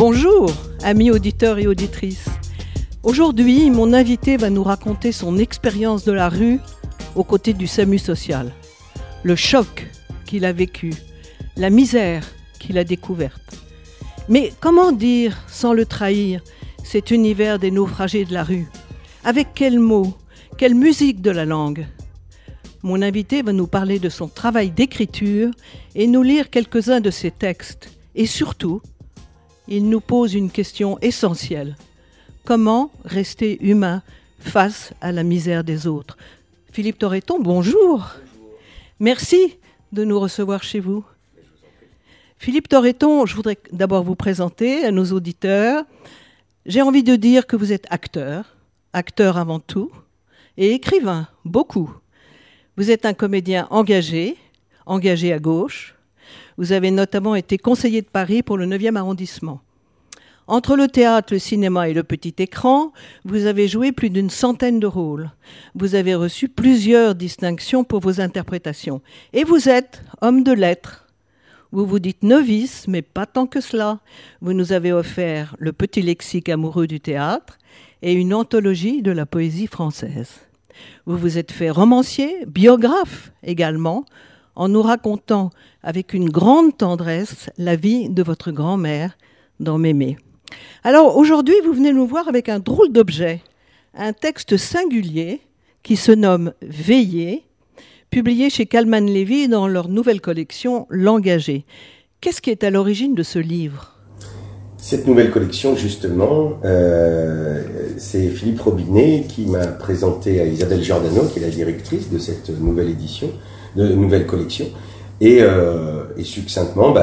Bonjour, amis auditeurs et auditrices. Aujourd'hui, mon invité va nous raconter son expérience de la rue aux côtés du SAMU social. Le choc qu'il a vécu, la misère qu'il a découverte. Mais comment dire, sans le trahir, cet univers des naufragés de la rue? Avec quels mots, quelle musique de la langue? Mon invité va nous parler de son travail d'écriture et nous lire quelques-uns de ses textes. Et surtout, il nous pose une question essentielle. Comment rester humain face à la misère des autres? Philippe Torreton, bonjour. Merci de nous recevoir chez vous. Philippe Torreton, je voudrais d'abord vous présenter à nos auditeurs. J'ai envie de dire que vous êtes acteur avant tout, et écrivain, beaucoup. Vous êtes un comédien engagé à gauche. Vous avez notamment été conseiller de Paris pour le 9e arrondissement. Entre le théâtre, le cinéma et le petit écran, vous avez joué plus d'une centaine de rôles. Vous avez reçu plusieurs distinctions pour vos interprétations. Et vous êtes homme de lettres. Vous vous dites novice, mais pas tant que cela. Vous nous avez offert le petit lexique amoureux du théâtre et une anthologie de la poésie française. Vous vous êtes fait romancier, biographe également, en nous racontant avec une grande tendresse la vie de votre grand-mère dans Mémé. Alors aujourd'hui, vous venez nous voir avec un drôle d'objet, un texte singulier qui se nomme « Veiller », publié chez Calman Levy dans leur nouvelle collection « L'Engagé ». Qu'est-ce qui est à l'origine de ce livre ? Cette nouvelle collection, justement, c'est Philippe Robinet qui m'a présenté à Isabelle Giordano, qui est la directrice de cette nouvelle édition, de nouvelle collection. Et succinctement,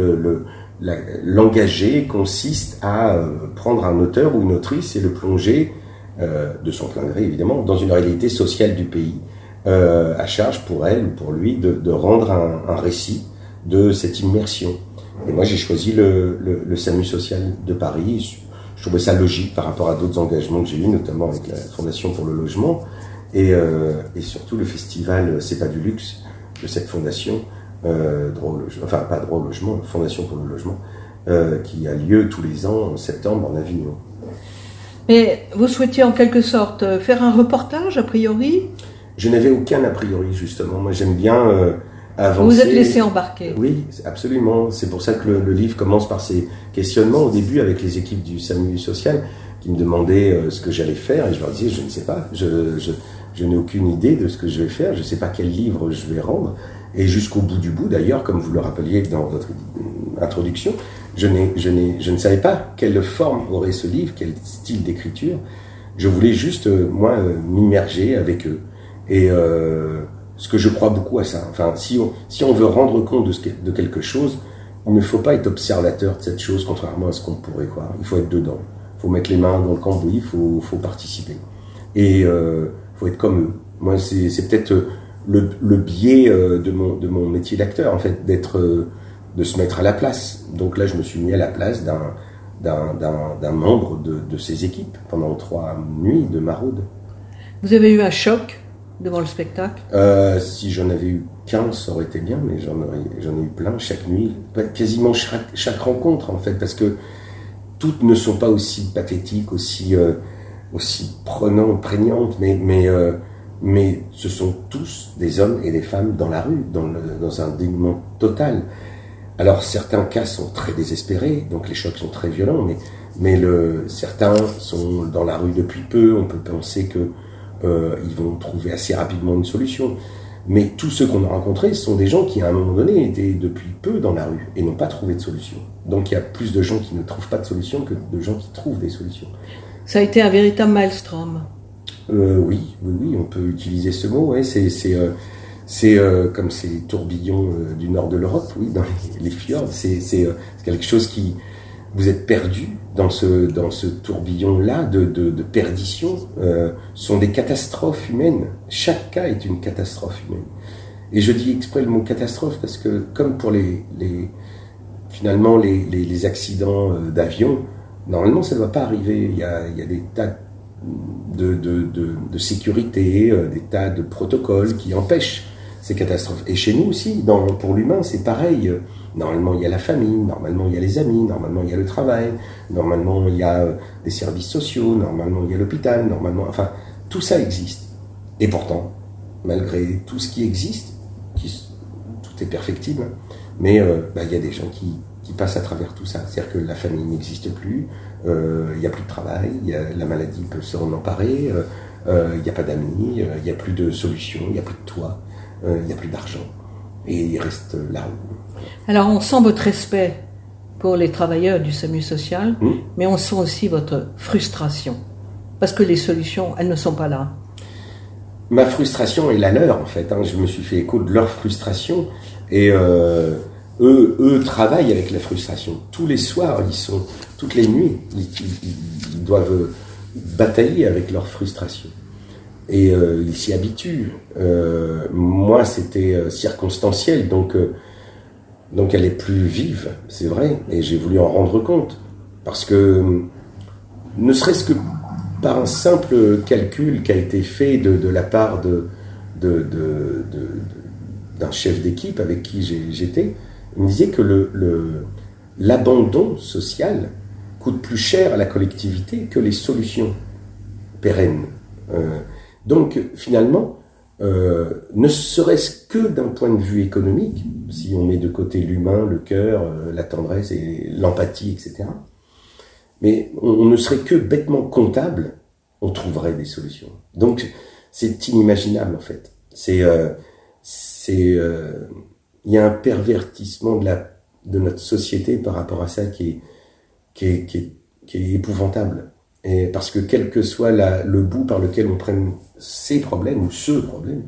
l'engagé consiste à prendre un auteur ou une autrice et le plonger, de son plein gré évidemment, dans une réalité sociale du pays, à charge pour elle ou pour lui de rendre un récit de cette immersion. Et moi j'ai choisi le SAMU social de Paris. Je trouvais ça logique par rapport à d'autres engagements que j'ai eus, notamment avec la Fondation pour le logement et surtout le festival C'est pas du luxe de cette fondation, Fondation pour le logement, qui a lieu tous les ans en septembre en Avignon. Mais vous souhaitiez en quelque sorte faire un reportage a priori ? Je n'avais aucun a priori justement. Moi j'aime bien avancer. Vous vous êtes laissé embarquer. Oui, absolument. C'est pour ça que le livre commence par ces questionnements au début avec les équipes du SAMU social qui me demandaient ce que j'allais faire et je leur disais je ne sais pas, je n'ai aucune idée de ce que je vais faire, je ne sais pas quel livre je vais rendre. Et jusqu'au bout du bout, d'ailleurs, comme vous le rappeliez dans votre introduction, je ne savais pas quelle forme aurait ce livre, quel style d'écriture. Je voulais juste, m'immerger avec eux. Et ce que je crois beaucoup à ça. Enfin, si on veut rendre compte de quelque chose, il ne faut pas être observateur de cette chose, contrairement à ce qu'on pourrait croire. Il faut être dedans. Il faut mettre les mains dans le cambouis, il faut participer. Et il faut être comme eux. Moi, c'est peut-être le biais de mon métier d'acteur, en fait, de se mettre à la place. Donc là, je me suis mis à la place d'un membre de ces équipes pendant 3 nuits de maraude. Vous avez eu un choc devant le spectacle ? Si j'en avais eu qu'un, ça aurait été bien, mais j'en ai eu plein chaque nuit, quasiment chaque rencontre, en fait, parce que toutes ne sont pas aussi pathétiques, aussi prégnantes, mais ce sont tous des hommes et des femmes dans la rue, dans un dénuement total. Alors certains cas sont très désespérés, donc les chocs sont très violents, mais certains sont dans la rue depuis peu, on peut penser que ils vont trouver assez rapidement une solution. Mais tous ceux qu'on a rencontrés sont des gens qui à un moment donné étaient depuis peu dans la rue et n'ont pas trouvé de solution. Donc il y a plus de gens qui ne trouvent pas de solution que de gens qui trouvent des solutions. Ça a été un véritable maelstrom. Oui, on peut utiliser ce mot. Ouais, c'est comme ces tourbillons du nord de l'Europe, oui, dans les fjords. C'est quelque chose qui vous êtes perdu dans ce tourbillon-là de perdition. Sont des catastrophes humaines. Chaque cas est une catastrophe humaine. Et je dis exprès le mot catastrophe parce que comme pour les accidents d'avion, normalement ça ne doit pas arriver. Il y a des tas de sécurité, des tas de protocoles qui empêchent ces catastrophes. Et chez nous aussi, pour l'humain, c'est pareil. Normalement, il y a la famille, normalement, il y a les amis, normalement, il y a le travail, normalement, il y a des services sociaux, normalement, il y a l'hôpital, normalement... Enfin, tout ça existe. Et pourtant, malgré tout ce qui existe, tout est perfectible, mais il y a des gens qui passent à travers tout ça. C'est-à-dire que la famille n'existe plus, il n'y a plus de travail, la maladie peut s'en emparer, il n'y a pas d'amis, il n'y a plus de solution, il n'y a plus de toit, il n'y a plus d'argent. Et il reste là. Alors on sent votre respect pour les travailleurs du SAMU social, mais on sent aussi votre frustration. Parce que les solutions, elles ne sont pas là. Ma frustration est la leur, en fait. Je me suis fait écho de leur frustration. Et eux travaillent avec la frustration. Tous les soirs, toutes les nuits, ils doivent batailler avec leur frustration. Et ils s'y habituent. Moi, c'était circonstanciel, donc elle est plus vive, c'est vrai. Et j'ai voulu en rendre compte. Parce que, ne serait-ce que par un simple calcul qui a été fait de la part d'un chef d'équipe avec qui j'étais, il me disait que l'abandon social coûte plus cher à la collectivité que les solutions pérennes. Donc finalement, ne serait-ce que d'un point de vue économique, si on met de côté l'humain, le cœur, la tendresse et l'empathie, etc., mais on ne serait que bêtement comptable, on trouverait des solutions. Donc c'est inimaginable en fait. Il y a un pervertissement de notre société par rapport à ça qui est épouvantable. Et parce que quel que soit le bout par lequel on prenne ces problèmes ou ce problème,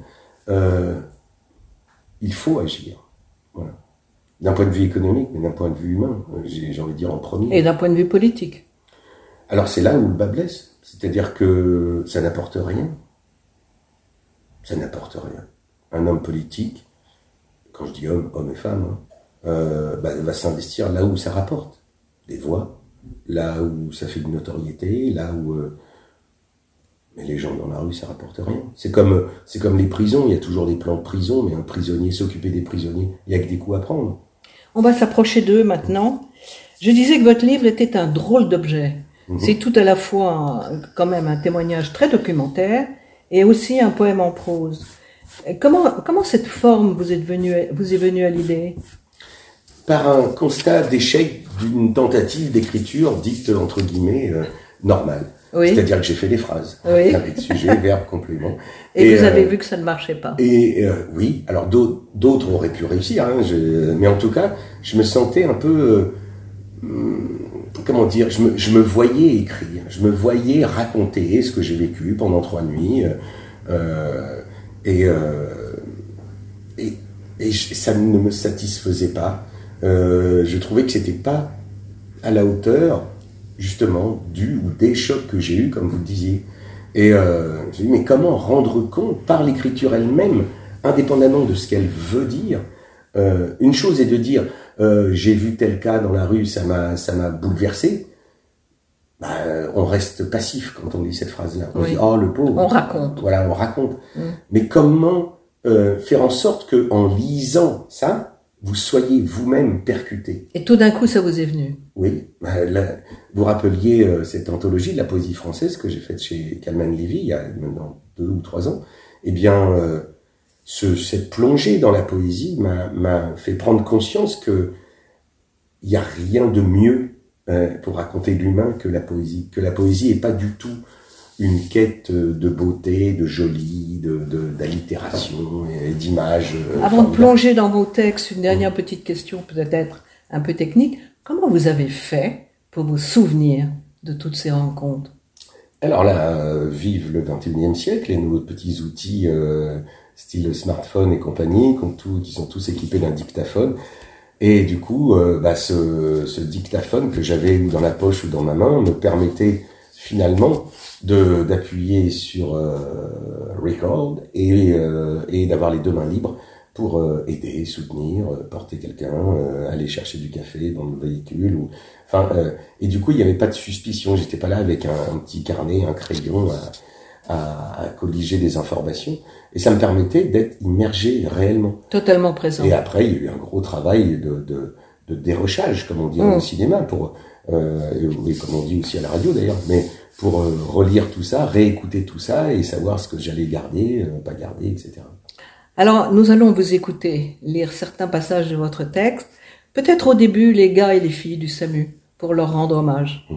il faut agir. Voilà. D'un point de vue économique, mais d'un point de vue humain, j'ai envie de dire en premier. Et d'un point de vue politique. Alors c'est là où le bas blesse. C'est-à-dire que ça n'apporte rien. Ça n'apporte rien. Un homme politique, quand je dis homme et femme, va s'investir là où ça rapporte. Des voix, là où ça fait de notoriété, là où... Mais les gens dans la rue, ça rapporte rien. C'est comme les prisons, il y a toujours des plans de prison, mais un prisonnier, s'occuper des prisonniers, il n'y a que des coups à prendre. On va s'approcher d'eux maintenant. Je disais que votre livre était un drôle d'objet. C'est tout à la fois quand même un témoignage très documentaire et aussi un poème en prose. Comment cette forme vous est venue à l'idée ? Par un constat d'échec d'une tentative d'écriture dite entre guillemets normale. Oui. C'est-à-dire que j'ai fait des phrases avec sujet, verbe, complément. Et vous avez vu que ça ne marchait pas. Oui, alors d'autres auraient pu réussir, mais en tout cas, je me sentais un peu... comment dire, je me voyais écrire, je me voyais raconter ce que j'ai vécu pendant 3 nuits, et ça ne me satisfaisait pas. Je trouvais que c'était pas à la hauteur, justement, du ou des chocs que j'ai eus, comme vous le disiez. Et j'ai dit, mais comment rendre compte par l'écriture elle-même, indépendamment de ce qu'elle veut dire. Une chose est de dire, j'ai vu tel cas dans la rue, ça m'a bouleversé. On reste passif quand on lit cette phrase-là. On dit, oh le pauvre. On raconte. Voilà, on raconte. Mais comment faire en sorte que, en lisant ça, vous soyez vous-même percuté. Et tout d'un coup, ça vous est venu. Oui. Vous rappeliez cette anthologie de la poésie française que j'ai faite chez Calman Lévy il y a maintenant 2 ou 3 ans. Eh bien, cette plongée dans la poésie m'a fait prendre conscience que il n'y a rien de mieux pour raconter l'humain que la poésie. Que la poésie n'est pas du tout une quête de beauté, de joli, d'allitération, d'images. Avant de plonger dans vos textes, une dernière petite question, peut-être un peu technique. Comment vous avez fait pour vous souvenir de toutes ces rencontres ? Alors là, vive le 21e siècle et nos petits outils style smartphone et compagnie, qui sont tous équipés d'un dictaphone. Et du coup, ce dictaphone que j'avais dans la poche ou dans ma main me permettait finalement d'appuyer sur record et d'avoir les 2 mains libres pour aider, soutenir, porter quelqu'un, aller chercher du café dans le véhicule. Et du coup, il n'y avait pas de suspicion. J'étais pas là avec un petit carnet, un crayon à colliger des informations. Et ça me permettait d'être immergé réellement. Totalement présent. Et après, il y a eu un gros travail de dérochage, comme on dit au cinéma, et comme on dit aussi à la radio d'ailleurs, mais pour relire tout ça, réécouter tout ça et savoir ce que j'allais garder, pas garder, etc. Alors, nous allons vous écouter lire certains passages de votre texte, peut-être au début les gars et les filles du SAMU, pour leur rendre hommage.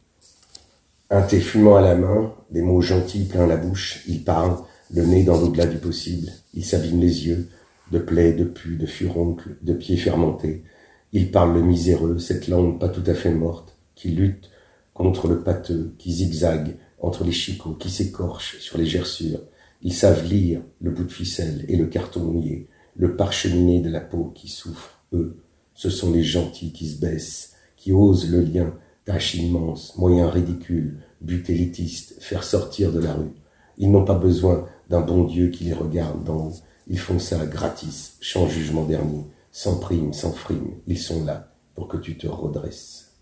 Un thé fumant à la main, des mots gentils plein la bouche, il parle, le nez dans l'au-delà du possible, il s'abîme les yeux, de plaies, de pus, de furoncles, de pieds fermentés. Il parle le miséreux, cette langue pas tout à fait morte, qui lutte contre le pâteux, qui zigzague entre les chicots, qui s'écorche sur les gerçures. Ils savent lire le bout de ficelle et le carton mouillé, le parcheminé de la peau qui souffre, eux. Ce sont les gentils qui se baissent, qui osent le lien, tâche immense, moyen ridicule, but élitiste, faire sortir de la rue. Ils n'ont pas besoin d'un bon Dieu qui les regarde d'en haut. Ils font ça gratis, sans jugement dernier, sans prime, sans frime. Ils sont là pour que tu te redresses.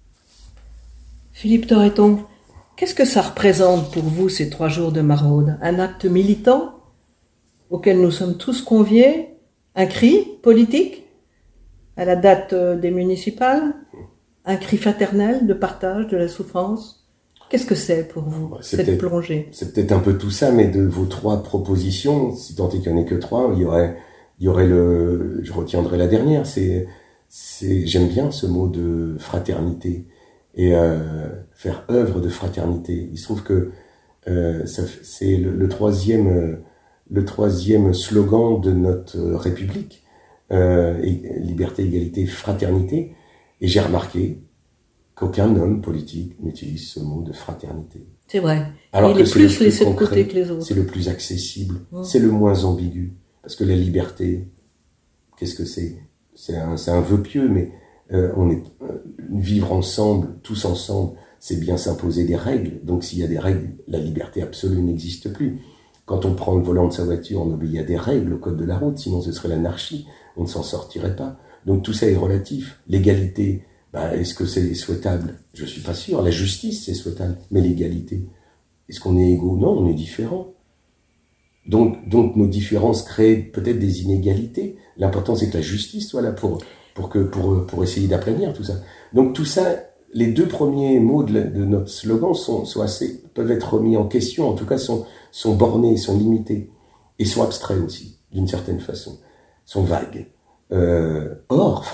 Philippe Torreton, qu'est-ce que ça représente pour vous ces 3 jours de maraude? Un acte militant auquel nous sommes tous conviés? Un cri politique à la date des municipales? Un cri fraternel de partage de la souffrance? Qu'est-ce que c'est pour vous, cette plongée? C'est peut-être un peu tout ça, mais de vos 3 propositions, si tant est qu'il n'y en ait que 3, il y aurait je retiendrai la dernière, j'aime bien ce mot de fraternité, et faire œuvre de fraternité. Il se trouve que c'est le troisième slogan de notre République, liberté, égalité, fraternité, et j'ai remarqué qu'aucun homme politique n'utilise ce mot de fraternité. C'est vrai. Alors il est plus laissé de côté que les autres. C'est le plus accessible, c'est le moins ambigu. Parce que la liberté, qu'est-ce que c'est? C'est un vœu pieux, mais vivre ensemble, tous ensemble, c'est bien s'imposer des règles. Donc s'il y a des règles, la liberté absolue n'existe plus. Quand on prend le volant de sa voiture, on obéit à des règles, au code de la route, sinon ce serait l'anarchie, on ne s'en sortirait pas. Donc tout ça est relatif. L'égalité, est-ce que c'est souhaitable? Je suis pas sûr. La justice, c'est souhaitable. Mais l'égalité, est-ce qu'on est égaux? Non, on est différents. Donc nos différences créent peut-être des inégalités. L'important, c'est que la justice soit là pour essayer d'aplanir tout ça. Donc tout ça, les 2 premiers mots de notre slogan peuvent être remis en question, en tout cas sont bornés, sont limités, et sont abstraits aussi, d'une certaine façon, sont vagues. Or,